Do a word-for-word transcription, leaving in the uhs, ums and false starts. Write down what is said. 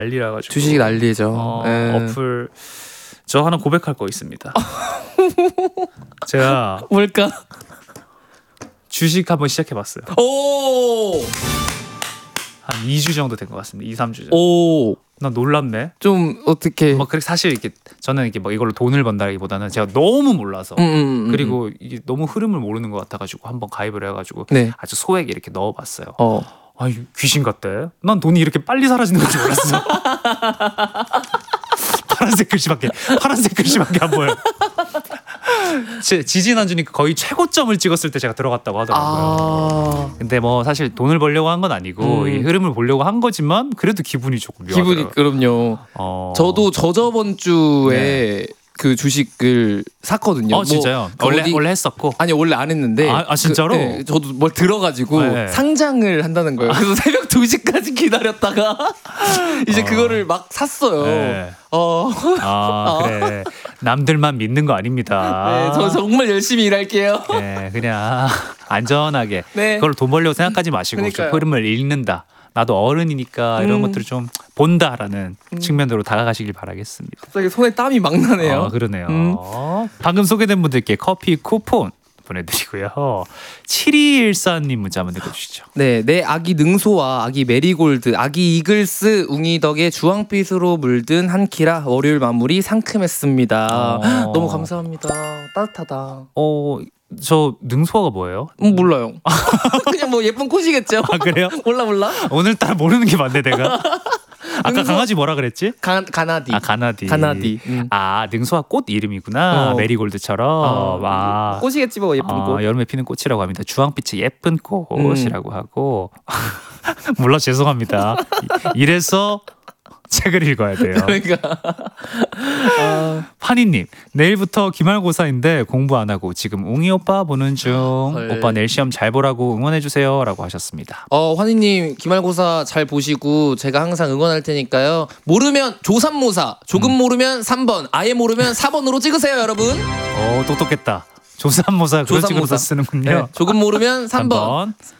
난리라 가지고. 주식이 난리죠. 어, 예. 어플 저 하나 고백할 거 있습니다. 제가 뭘까? 주식 한번 시작해 봤어요. 오! 한 이 주 정도 된 것 같습니다. 이, 삼 주 정도. 오! 난 놀랍네. 좀 어떻게 뭐 그렇게 사실 이렇게 저는 이게 뭐 이걸로 돈을 번다기보다는 제가 너무 몰라서 음, 음, 음, 그리고 이게 너무 흐름을 모르는 것 같아가지고 한번 가입을 해가지고 네. 아주 소액 이렇게 넣어봤어요. 어. 아 귀신 같대. 난 돈이 이렇게 빨리 사라지는 건지 몰랐어. 파란색 글씨밖에 파란색 글씨밖에 안 보여. 지, 지지난주니까 거의 최고점을 찍었을 때 제가 들어갔다고 하더라고요. 아. 근데 뭐 사실 돈을 벌려고 한 건 아니고 음. 이 흐름을 보려고 한 거지만 그래도 기분이 조금 묘하더라고요. 기분이 그럼요. 어... 저도 저저번 주에 네. 그 주식을 샀거든요. 어 진짜요? 뭐 원래 어디- 원래 했었고. 아니 원래 안 했는데 아, 아, 진짜로? 그, 네, 저도 뭘 들어가지고 네. 상장을 한다는 거예요. 그래서 새벽 두 시까지 기다렸다가 이제 어. 그거를 막 샀어요. 네. 어, 아 그래. 남들만 믿는 거 아닙니다. 네, 저 정말 열심히 일할게요. 네, 그냥 안전하게 네. 그걸 돈 벌려고 생각하지 마시고 좀 그러니까요. 흐름을 읽는다. 나도 어른이니까 이런 음. 것들을 좀 본다라는 측면으로 다가가시길 바라겠습니다. 갑자기 손에 땀이 막 나네요. 아, 그러네요. 음. 방금 소개된 분들께 커피 쿠폰 보내드리고요. 칠이일사님 문자 한번 읽어주시죠. 네, 내 아기 능소와 아기 메리골드, 아기 이글스, 웅이 덕에 주황빛으로 물든 한 키라 월요일 마무리 상큼했습니다. 어. 너무 감사합니다. 따뜻하다. 어, 저 능소가 뭐예요? 음, 몰라요. 그냥 뭐 예쁜 꽃이겠죠. 아 그래요? 몰라 몰라. 오늘따라 모르는 게 많네 내가. 아까 능소- 강아지 뭐라 그랬지? 가, 가나디. 아 가나디. 가나디. 음. 아 능소와 꽃 이름이구나. 어. 메리골드처럼. 어, 아. 꽃이겠지 뭐 예쁜 아, 꽃. 여름에 피는 꽃이라고 합니다. 주황빛의 예쁜 꽃이라고 하고. 몰라 죄송합니다. 이- 이래서 책을 읽어야 돼요. 그러니까. 아, 파니님 내일부터 기말고사인데 공부 안 하고 지금 웅이 오빠 보는 중. 헐. 오빠 내일 시험 잘 보라고 응원해 주세요라고 하셨습니다. 어 환희님 기말고사 잘 보시고 제가 항상 응원할 테니까요. 모르면 조삼모사, 조금 모르면 삼 번, 아예 모르면 사 번으로 찍으세요 여러분. 오 똑똑했다. 조삼모사 그런 식으로 조삼모사. 쓰는군요. 네, 조금 모르면 삼 번, 삼 번.